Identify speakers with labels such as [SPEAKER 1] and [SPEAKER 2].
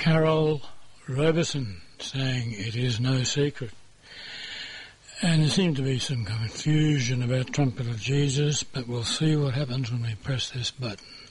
[SPEAKER 1] Carol Robeson saying it is no secret. And there seemed to be some confusion about Trumpet of Jesus, but we'll see what happens when we press this button.